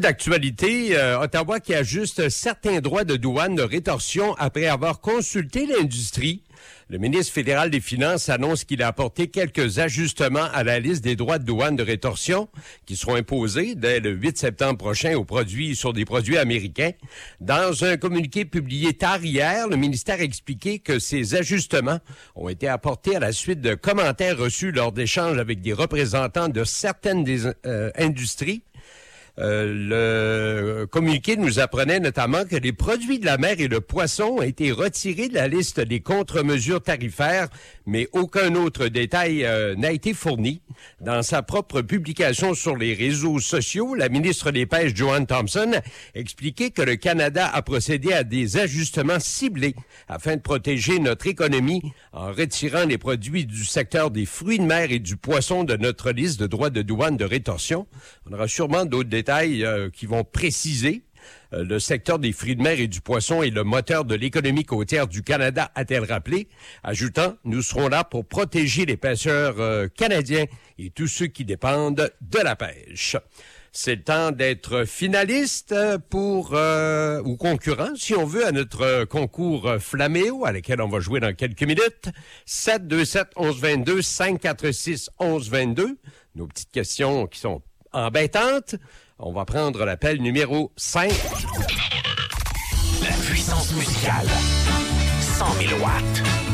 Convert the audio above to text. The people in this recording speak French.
d'actualité, Ottawa qui ajuste certains droits de douane de rétorsion après avoir consulté l'industrie. Le ministre fédéral des Finances annonce qu'il a apporté quelques ajustements à la liste des droits de douane de rétorsion qui seront imposés dès le 8 septembre prochain sur des produits américains. Dans un communiqué publié tard hier, le ministère a expliqué que ces ajustements ont été apportés à la suite de commentaires reçus lors d'échanges avec des représentants de certaines des industries. Le communiqué nous apprenait notamment que les produits de la mer et le poisson ont été retirés de la liste des contre-mesures tarifaires, mais aucun autre détail n'a été fourni. Dans sa propre publication sur les réseaux sociaux, la ministre des Pêches, Joanne Thompson, a expliqué que le Canada a procédé à des ajustements ciblés afin de protéger notre économie en retirant les produits du secteur des fruits de mer et du poisson de notre liste de droits de douane de rétorsion. On aura sûrement d'autres détails qui vont préciser. Le secteur des fruits de mer et du poisson est le moteur de l'économie côtière du Canada, a-t-elle rappelé, ajoutant « Nous serons là pour protéger les pêcheurs canadiens et tous ceux qui dépendent de la pêche ». C'est le temps d'être finaliste ou concurrent, si on veut, à notre concours Flaméo, à laquelle on va jouer dans quelques minutes. 727-1122, 546-1122. Nos petites questions qui sont embêtantes. On va prendre l'appel numéro 5. La puissance musicale. 100 000 watts.